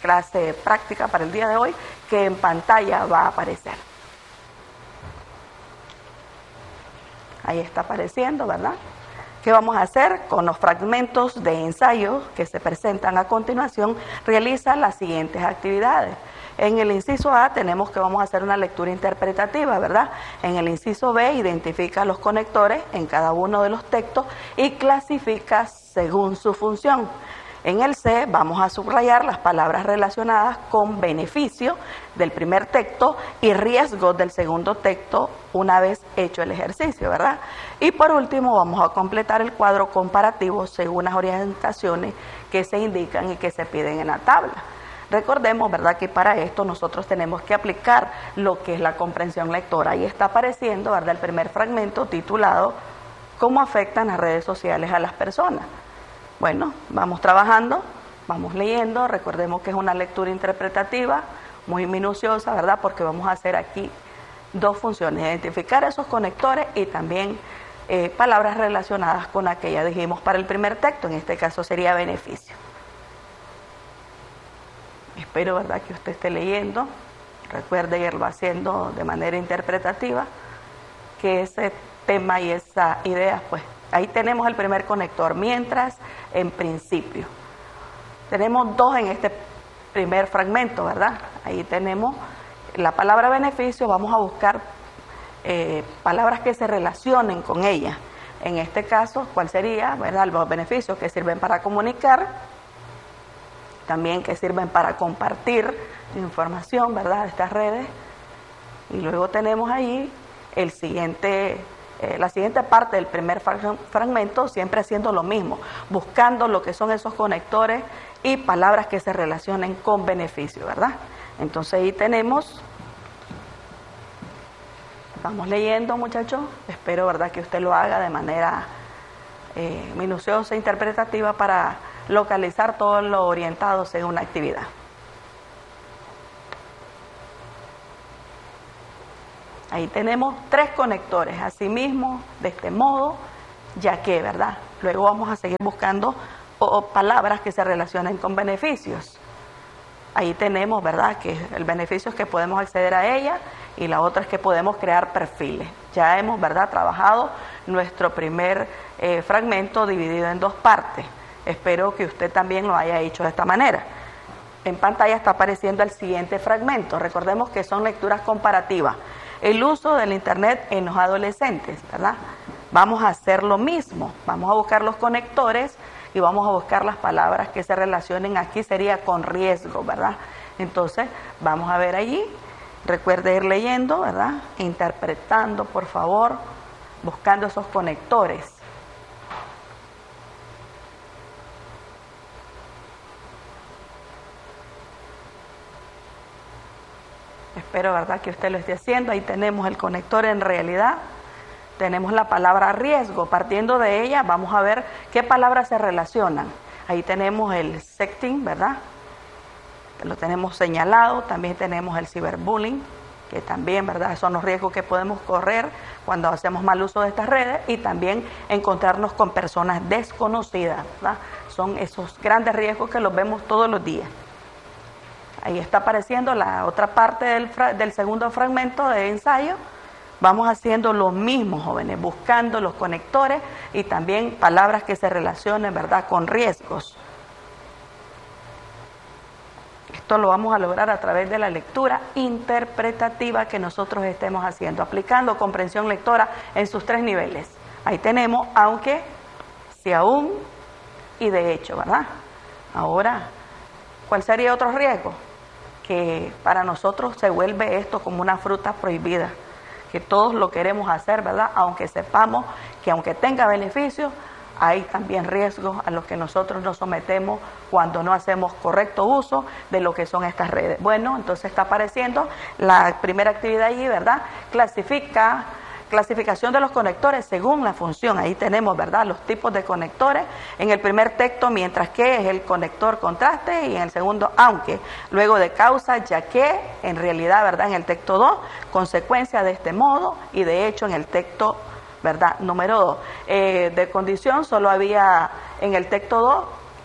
clase práctica para el día de hoy, que en pantalla va a aparecer. Ahí está apareciendo, ¿verdad? ¿Qué vamos a hacer? Con los fragmentos de ensayo que se presentan a continuación, realiza las siguientes actividades. En el inciso A tenemos que vamos a hacer una lectura interpretativa, ¿verdad? En el inciso B identifica los conectores en cada uno de los textos y clasifica según su función. En el C vamos a subrayar las palabras relacionadas con beneficio del primer texto y riesgos del segundo texto una vez hecho el ejercicio, ¿verdad? Y por último vamos a completar el cuadro comparativo según las orientaciones que se indican y que se piden en la tabla. Recordemos, ¿verdad?, que para esto nosotros tenemos que aplicar lo que es la comprensión lectora. Ahí está apareciendo, ¿verdad?, el primer fragmento titulado ¿Cómo afectan las redes sociales a las personas? Bueno, vamos trabajando, vamos leyendo, recordemos que es una lectura interpretativa muy minuciosa, ¿verdad?, porque vamos a hacer aquí dos funciones, identificar esos conectores y también palabras relacionadas con aquella dijimos para el primer texto, en este caso sería beneficio. Espero, ¿verdad?, que usted esté leyendo, recuerde irlo haciendo de manera interpretativa, que ese tema y esa idea, pues, ahí tenemos el primer conector, mientras en principio. Tenemos dos en este primer fragmento, ¿verdad? Ahí tenemos la palabra beneficio, vamos a buscar palabras que se relacionen con ella. En este caso, ¿cuál sería? ¿Verdad? Los beneficios que sirven para comunicar, también que sirven para compartir información, ¿verdad?, de estas redes. Y luego tenemos ahí el siguiente... la siguiente parte del primer fragmento, siempre haciendo lo mismo, buscando lo que son esos conectores y palabras que se relacionen con beneficio, ¿verdad? Entonces ahí tenemos, vamos leyendo, muchachos, espero, ¿verdad?, que usted lo haga de manera minuciosa e interpretativa para localizar todo lo orientado según una actividad. Ahí tenemos tres conectores, asimismo, de este modo, ya que, ¿verdad? Luego vamos a seguir buscando palabras que se relacionen con beneficios. Ahí tenemos, ¿verdad?, que el beneficio es que podemos acceder a ella y la otra es que podemos crear perfiles. Ya hemos, ¿verdad?, trabajado nuestro primer fragmento dividido en dos partes. Espero que usted también lo haya hecho de esta manera. En pantalla está apareciendo el siguiente fragmento. Recordemos que son lecturas comparativas. El uso del Internet en los adolescentes, ¿verdad? Vamos a hacer lo mismo, vamos a buscar los conectores y vamos a buscar las palabras que se relacionen, aquí sería con riesgo, ¿verdad? Entonces, vamos a ver allí, recuerde ir leyendo, ¿verdad? Interpretando, por favor, buscando esos conectores. Espero, ¿verdad?, que usted lo esté haciendo. Ahí tenemos el conector en realidad. Tenemos la palabra riesgo. Partiendo de ella, vamos a ver qué palabras se relacionan. Ahí tenemos el sexting, ¿verdad?, que lo tenemos señalado. También tenemos el ciberbullying, que también, ¿verdad?, son los riesgos que podemos correr cuando hacemos mal uso de estas redes. Y también encontrarnos con personas desconocidas, ¿verdad? Son esos grandes riesgos que los vemos todos los días. Ahí está apareciendo la otra parte del segundo fragmento de ensayo. Vamos haciendo lo mismo, jóvenes, buscando los conectores y también palabras que se relacionen, ¿verdad?, con riesgos. Esto lo vamos a lograr a través de la lectura interpretativa que nosotros estemos haciendo, aplicando comprensión lectora en sus tres niveles. Ahí tenemos aunque, si aún y de hecho, ¿verdad? Ahora, ¿cuál sería otro riesgo? Que para nosotros se vuelve esto como una fruta prohibida, que todos lo queremos hacer, ¿verdad? Aunque sepamos que aunque tenga beneficios, hay también riesgos a los que nosotros nos sometemos cuando no hacemos correcto uso de lo que son estas redes. Bueno, entonces está apareciendo la primera actividad allí, ¿verdad? Clasificación de los conectores según la función. Ahí tenemos, ¿verdad?, los tipos de conectores. En el primer texto, mientras que es el conector contraste, y en el segundo, aunque. Luego de causa, ya que, en realidad, ¿verdad?, en el texto 2, consecuencia de este modo, y de hecho en el texto, ¿verdad?, número 2. De condición solo había en el texto 2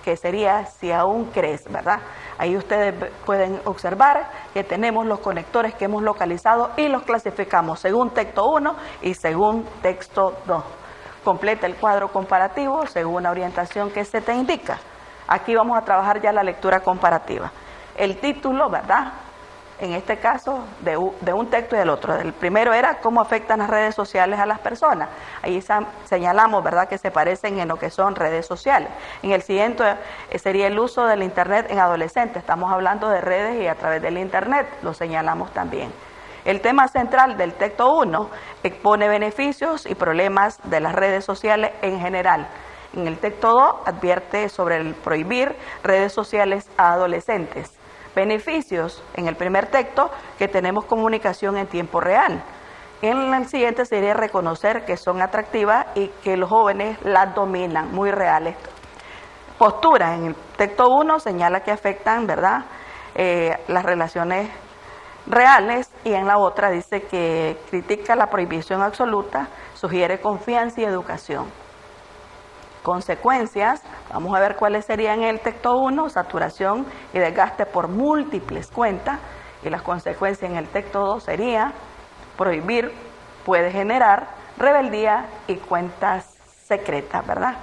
que sería si aún crees, ¿verdad? Ahí ustedes pueden observar que tenemos los conectores que hemos localizado y los clasificamos según texto 1 y según texto 2. Completa el cuadro comparativo según la orientación que se te indica. Aquí vamos a trabajar ya la lectura comparativa. El título, ¿verdad? En este caso, de un texto y del otro. El primero era cómo afectan las redes sociales a las personas. Ahí señalamos, ¿verdad?, que se parecen en lo que son redes sociales. En el siguiente sería el uso del Internet en adolescentes. Estamos hablando de redes y a través del Internet, lo señalamos también. El tema central del texto 1 expone beneficios y problemas de las redes sociales en general. En el texto 2 advierte sobre el prohibir redes sociales a adolescentes. Beneficios en el primer texto, que tenemos comunicación en tiempo real. En el siguiente sería reconocer que son atractivas y que los jóvenes las dominan, muy reales. Postura, en el texto 1 señala que afectan, ¿verdad?, las relaciones reales, y en la otra dice que critica la prohibición absoluta, sugiere confianza y educación. Consecuencias, vamos a ver cuáles serían en el texto 1, saturación y desgaste por múltiples cuentas, y las consecuencias en el texto 2 sería prohibir, puede generar rebeldía y cuentas secretas, ¿verdad?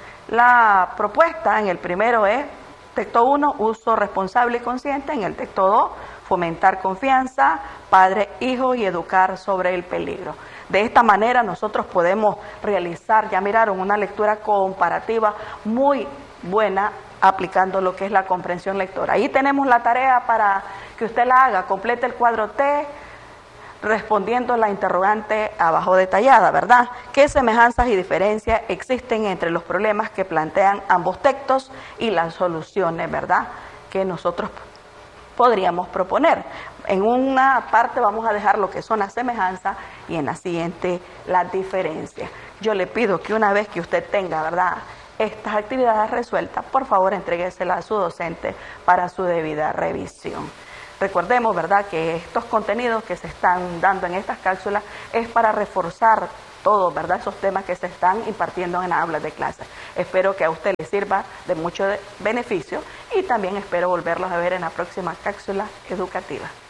La propuesta en el primero es, texto 1, uso responsable y consciente; en el texto 2, fomentar confianza, padre, hijo y educar sobre el peligro. De esta manera nosotros podemos realizar, ya miraron, una lectura comparativa muy buena aplicando lo que es la comprensión lectora. Ahí tenemos la tarea para que usted la haga, complete el cuadro T respondiendo la interrogante abajo detallada, ¿verdad? ¿Qué semejanzas y diferencias existen entre los problemas que plantean ambos textos y las soluciones, ¿verdad?, que nosotros podríamos proponer? En una parte vamos a dejar lo que son las semejanzas y en la siguiente las diferencias. Yo le pido que una vez que usted tenga, ¿verdad?, estas actividades resueltas, por favor entrégueselas a su docente para su debida revisión. Recordemos, ¿verdad?, que estos contenidos que se están dando en estas cápsulas es para reforzar todos, ¿verdad?, esos temas que se están impartiendo en las aulas de clase. Espero que a usted le sirva de mucho beneficio y también espero volverlos a ver en la próxima cápsula educativa.